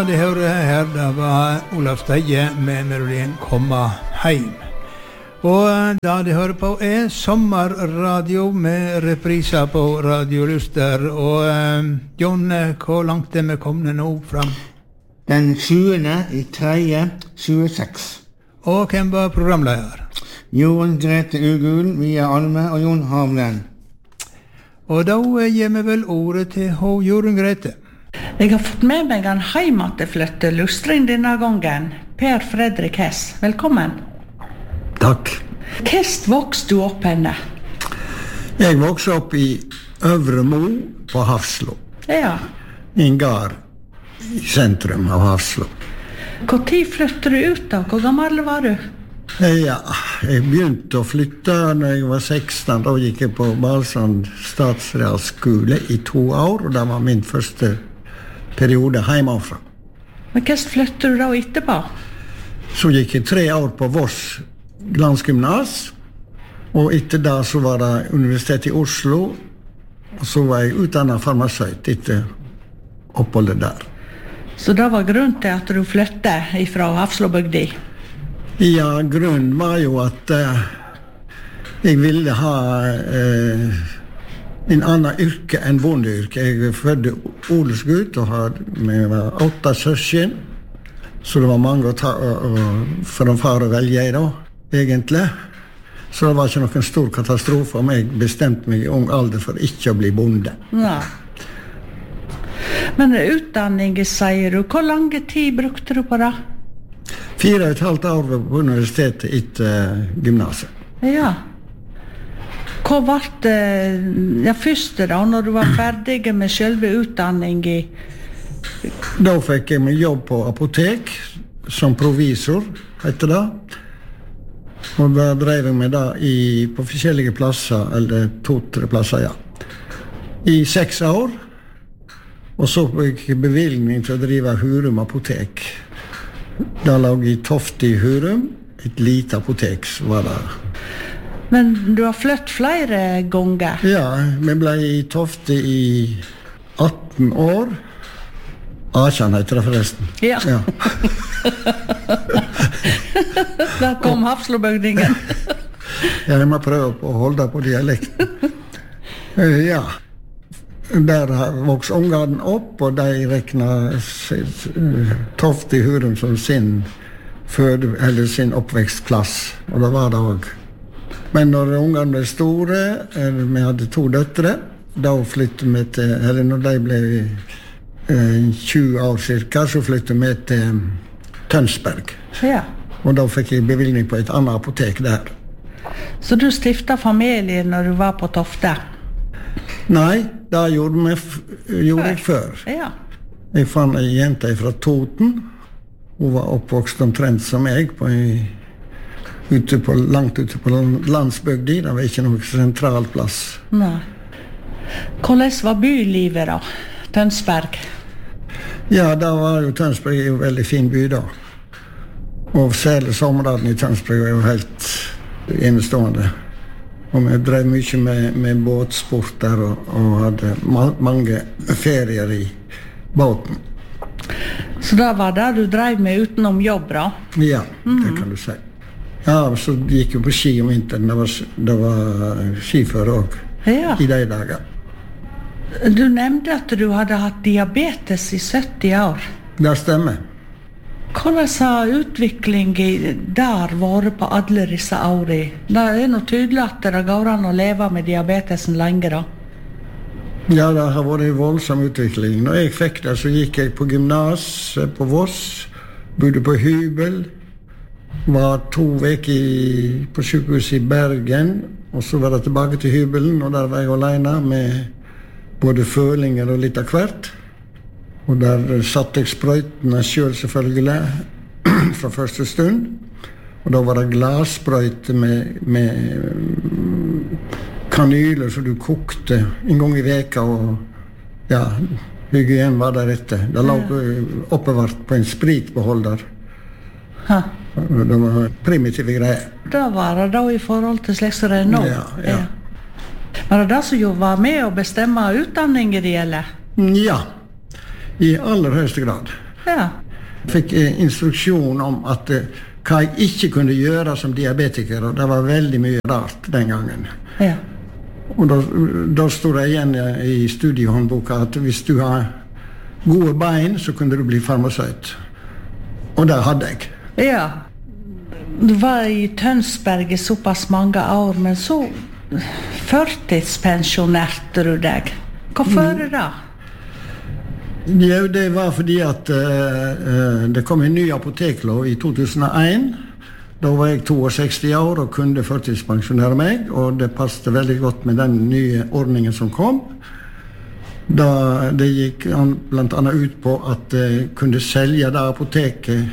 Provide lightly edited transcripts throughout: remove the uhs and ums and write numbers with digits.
Det hører her, det var Olav Steie med melodien «Komma heim». Og da de hører på sommerradio med repriser på Radio Luster. Og John, hvor langt vi kommet nå fram? Den 7.3.26. Og hvem var programleder? Jon Grete Ugul, Via Alme og Jon Havlen. Og da gir vi vel ordet til Jorunn Grete. Jeg har fått med meg en heimateflytte lustring denne gangen. Per Fredrik Hess, velkommen. Takk. Hvordan vokste du opp henne? Jeg vokste opp i Øvre Mo på Hafslo. Ja. I en gard i sentrum av Hafslo. Hvor tid flyttet du ut da? Hvor gammel var du? Ja, jeg begynte å flytte når jeg var 16. Da gikk jeg på Balsand statsrealskole i 2 år, og det var min første periode hjemmefra. Men hvordan flyttet du da etterpå? Så gikk jeg 3 år på Voss glansgymnas, og etter det så var det Universitetet i Oslo, og så var jeg utdannet farmasøyt etter oppholdet der. Så det var grunnen til at du flyttet fra Hafslobygdi? Ja, grunnen var jo at jeg ville ha en annen yrke enn bondeyrke. Jeg fødte odelsgutt og var 8 søsken, så det var mange å ta for en far å velge i da, egentlig. Så det var ikke noen stor katastrofe om jeg bestemte meg i ung alder for ikke å bli bonde. Ja. Men utdanning, sier du, hvor lang tid brukte du på det? 4,5 år på universitetet etter gymnaset. Ja. Hva var det første da, når du var ferdig med selve utdanningen? Da fikk jeg meg jobb på apotek, som provisor, heter det. Og da drev jeg med det på forskjellige plasser, eller 2-3 plasser, ja. I 6 år. Og så fikk jeg bevilgning til å drive Hurum apotek. Da lå i Tofte i Hurum, et lite apotek var det. Men du har flyttet flere ganger? Ja, vi ble i Tofte i 18 år. Asjan heter det forresten. Ja. Da kom Hafslobygdingen. Ja, jeg må prøve å holde på dialekten. Ja. Der vokste ungene opp, og de rekna Tofte i Hurum som sin oppvekstplass, og det var det også. Men når ungene ble store, vi hadde 2 døtre, da flyttet vi til, eller når de ble 20 år cirka, så flyttet vi til Tønsberg. Ja. Og da fikk jeg bevilgning på et annet apotek der. Så du stiftet familie når du var på Tofte? Nei, det gjorde jeg før. Ja. Jeg fant en jente fra Toten. Hun var oppvokst omtrent som jeg, langt ute på landsbygdi. Det var ikke noen sentral plass. Nei. Hvordan var bylivet da, Tønsberg? Ja, da var jo Tønsberg en veldig fin by da. Og særlig sommerdagen i Tønsberg var jo helt enestående. Og vi drev mye med båtsport der, og hadde mange ferier i båten. Så da var det du drev med utenom jobb da? Ja, det kan du si. Ja, så gikk vi på ski om vinteren. Det var skiføre også, ja. I de dager. Du nevnte at du hadde hatt diabetes i 70 år. Det stemmer. Hvordan har utviklingen der vært på alle disse årene? Det er noe tydelig at det går an å leve med diabetesen lenge da. Ja, det har vært en voldsom utvikling. Når jeg fikk det, så gikk jeg på gymnas på Voss, bodde på hybel, var 2 uker på sykehuset i Bergen, og så var det tilbake til hybelen, og der var jeg alene med både følinger og litt av hvert. Og der satte jeg sprøytene selv selvfølgelig fra første stund. Og da var det glassprøyte med kanyler som du kokte en gang i veka, og ja, hygien var der etter. Det lå oppbevart på en spritbeholder. Det var primitive greier. Da var det da i forhold til slik som det er nå? Ja. Var det det som jo var med å bestemme utdanningen det gjelder? Ja, i aller høyeste grad. Ja. Fikk instruksjon om at hva jeg ikke kunne gjøre som diabetiker, og det var veldig mye rart den gangen. Ja. Og da stod det igjen i studiehåndboka at hvis du har gode bein, så kunne du bli farmasøyt. Og det hadde jeg. Ja. Du var i Tønsberg i såpass mange år, men så førtidspensjonerte du deg. Hvorfor da? Ja, det var fordi at det kom en ny apoteklov i 2001. Da var jeg 62 år og kunne førtidspensjonere meg, og det passet veldig godt med den nye ordningen som kom. Da det gikk blant annet ut på at jeg kunne selge det apoteket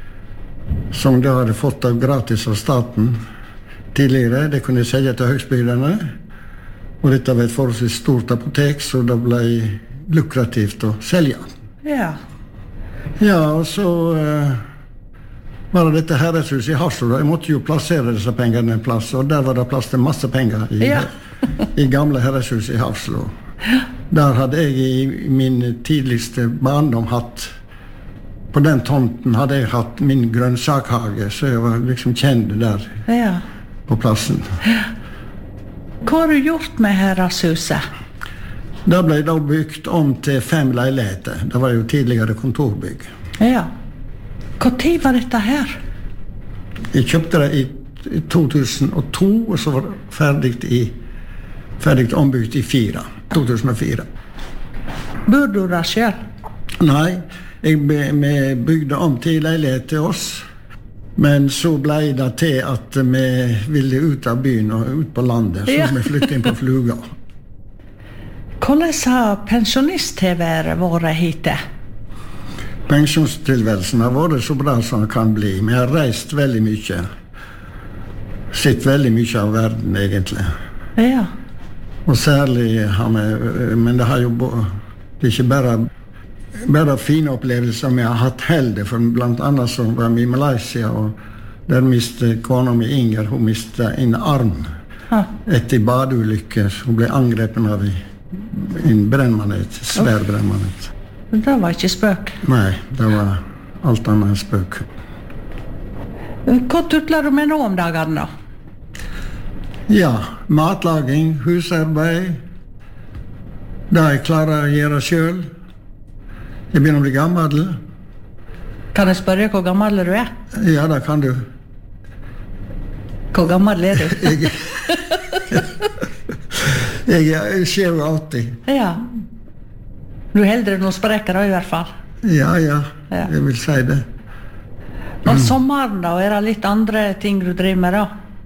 som de hadde fått av gratis av staten tidligere. Det kunne jeg selge til høgstbyderne, og dette var et forholdsvis stort apotek, så det ble lukrativt å selge. Ja. Ja, og så var det dette herreshuset i Haslo. Jeg måtte jo plassere disse pengene en plass, og der var det plass til masse penger i gamle herreshuset i Haslo. Der hadde jeg i min tidligste barndom hatt, på den tomten hadde jeg hatt min grønnsakhage, så jeg var liksom kjent der på plassen. Hva har du gjort med herreshuset? Det ble da bygd om til 5 leiligheter. Det var jo tidligere kontorbygg. Ja. Hva tid var dette her? Jeg kjøpte det i 2002, og så var det ferdig ombygd i 2004. Bor du da selv? Nei, vi bygde om til leilighet til oss, men så ble det til at vi ville ut av byen og ut på landet, så vi flyttet inn på Fluga. Hvordan har pensjonist-TV-et vært hittil? Pensjonstilværelsen har vært så bra som den kan bli. Vi har reist veldig mye. Sett veldig mye av verden, egentlig. Ja. Og særlig har vi, men det har jo det er ikke bare fine opplevelser vi har hatt heldig, for blant annet så var vi i Malaysia, og der mistet kona mi Inger, hun mistet en arm etter badeulykker. Hun ble angrepet av en brennmanet, svær brennmanet. Det var ikke spøk? Nei, det var alt annet enn spøk. Hva tutler du med nå om dagene da? Ja, matlaging, husarbeid, det jeg klarer å gjøre selv. Jeg begynner å bli gammel. Kan jeg spørre hvor gammel du er? Ja, det kan du. Hvor gammel er du? Jeg er 87. Ja. Du er eldre noen sprekker da i hvert fall. Ja, jeg vil si det. Og sommeren da, er det litt andre ting du driver med da?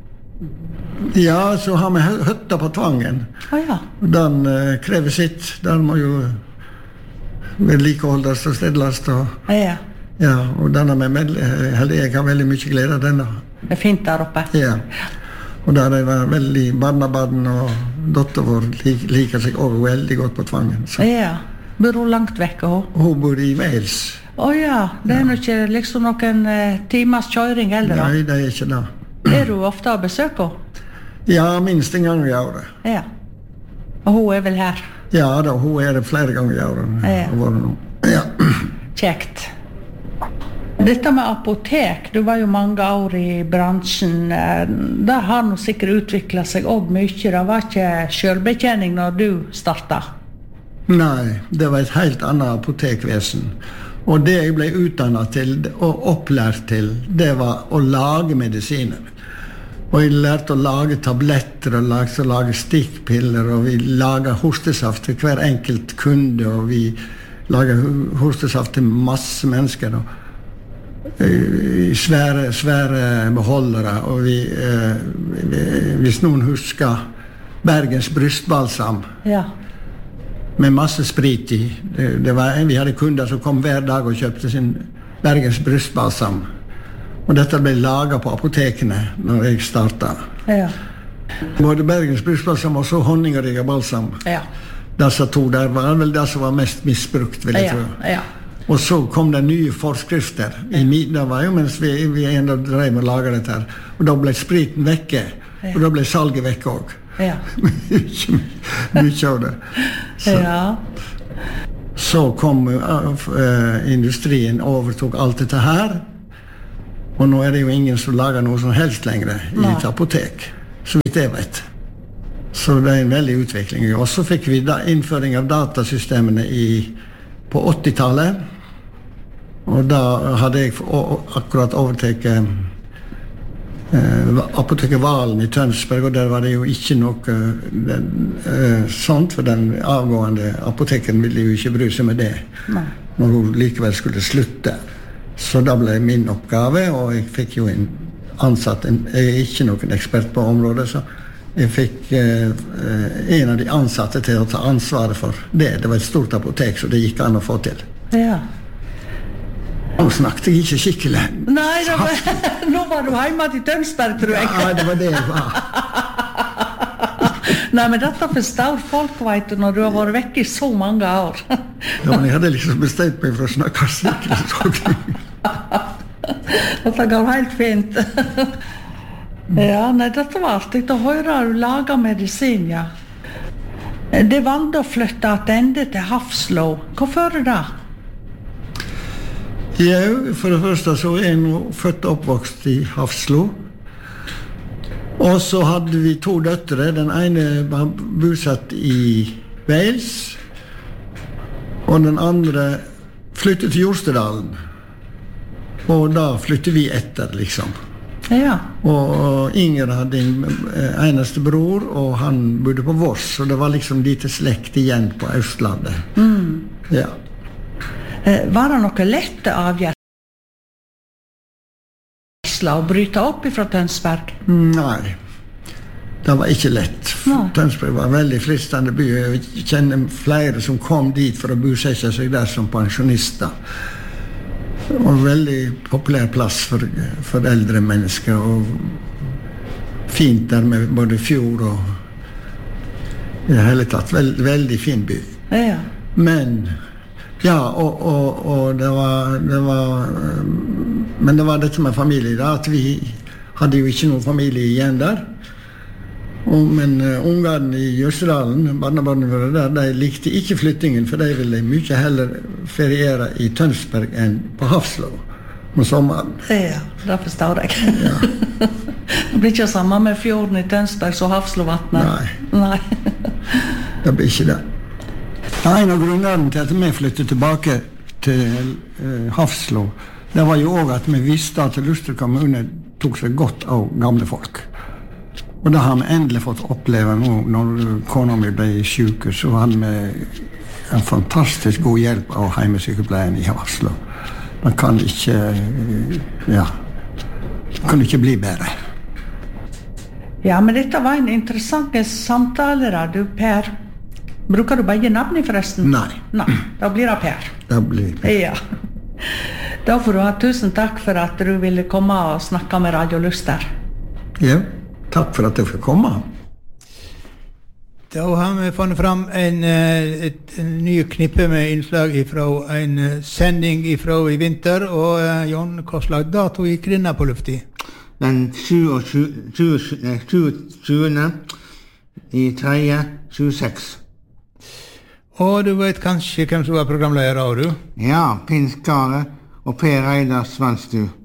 Ja, så har vi høtta på Tvangen. Ja. Den krever sitt. Den må jo vedlikeholdes og stedles. Ja, og denne jeg har veldig mye glede av denne. Det er fint der oppe. Ja. Og der var veldig barnebarn, og datteren vår liker seg også veldig godt på Tvangen. Så. Ja. Bor hun langt vekk? Hun bor i Wales. Ja, det er jo ikke liksom noen timers kjøring heller da? Nei, det er ikke det. Er du ofte å besøke henne? Ja, minst en gang i året. Ja. Og hun er vel her? Ja da, hun er det flere ganger i året. Ja. Kjekt. Dette med apotek, du var jo mange år i bransjen. Det har nå sikkert utviklet seg også mye. Det var ikke selvbetjening når du startet? Nei, det var et helt annet apotekvesen. Og det jeg ble utdannet til og opplært til, det var å lage medisiner. Og jeg lærte å lage tabletter, og lærte å lage stikkpiller, og vi laget hostesaft til hver enkelt kunde, og vi laget hostesaft til masse mennesker, og i svære beholdere, og hvis noen husker Bergens brystbalsam, med masse sprit i. Vi hadde kunder som kom hver dag og kjøpte sin Bergens brystbalsam. Og dette ble laget på apotekene når jeg startet. Ja. Både Bergens brystbalsam og så honningerige balsam. Ja. Disse to der var vel det som var mest misbrukt, vil jeg tro. Ja. Og så kom det nye forskrifter. Det var jo mens vi enda drev med å lage dette her. Og da ble spriten vekke, og da ble salget vekke også. Ja. Mye av det. Så. Ja. Så kom industrien overtog alt dette her, og nå det jo ingen som lager noe som helst lenger i et apotek, så vidt jeg vet. Så det en veldig utvikling. Og så fikk vi innføring av datasystemene på 80-tallet, og da hadde jeg akkurat overtaket apoteket Valen i Tønsberg, og der var det jo ikke noe sånt, for den avgående apoteken ville jo ikke bry seg med det. Nei. Når hun likevel skulle slutte. Så da ble min oppgave, og jeg fikk jo en ansatt, jeg ikke noen ekspert på området, så jeg fikk en av de ansatte til å ta ansvaret for det. Det var et stort apotek, så det gikk an å få til. Ja. Nå snakket jeg ikke skikkelig. Nei, nå var du hjemme til Tønsberg, tror jeg. Ja, det var det jeg var. Nei, men dette forstår folk, vet du, når du har vært vekk i så mange år. Ja, men jeg hadde liksom bestemt meg for å snakke skikkelig. Dette går helt fint. Ja, nei, dette var alltid å høre du lager medisin, ja. Det valgte å flytte tilbake til Hafslo. Hvorfor det? Ja, for det første så jeg nå født og oppvokst i Hafslo. Og så hadde vi 2 døtre. Den ene var bosatt i Wales, og den andre flyttet til Jostedalen. Og da flyttet vi etter, liksom. Ja. Og Inger hadde en eneste bror, og han bodde på Voss, og det var liksom lite slekt igjen på Østlandet. Ja. Var det noe lett avgjørelse å bryte opp fra Tønsberg? Nei, det var ikke lett. Tønsberg var en veldig fristende by. Jeg kjenner flere som kom dit for å bosette seg der som pensjonister. Og en veldig populær plass for eldre mennesker, og fint der med både fjord og i det hele tatt. Veldig fin by. Ja. Men ja, og det var men det var dette med familie da, at vi hadde jo ikke noen familie igjen der. Men ungene i Jostedalen, barnebarnet våre der, de likte ikke flyttingen, for de ville mye heller feriere i Tønsberg enn på Hafslo om sommeren. Ja, det forstår jeg. Ja. Det blir ikke samme med fjorden i Tønsberg som Hafslovatnet. Nei. Det blir ikke det. En av grunnene til at vi flyttet tilbake til Hafslo, det var jo også at vi visste at Luster kommune tok seg godt av gamle folk. Og det har vi endelig fått oppleve nå. Når kona mi ble syk, så hadde vi en fantastisk god hjelp av heimesykepleien i Hafslo. Det kan ikke bli bedre. Ja, men dette var en interessant samtale da, du Per. Bruker du begge navn forresten? Nei. Nei, da blir det Per. Det blir Per. Ja. Da får du ha tusen takk for at du ville komme og snakke med Radio Luster. Ja. Takk for at jeg fikk komme. Da har vi funnet fram et ny knippe med innslag fra en sending fra i vinter, og Jon, hva slags dato gikk denne på lufti? Den 20. i 3.26. Og du vet kanskje hvem som var programleder av du? Ja, Pinn Skare og Per Reidar Svenstu.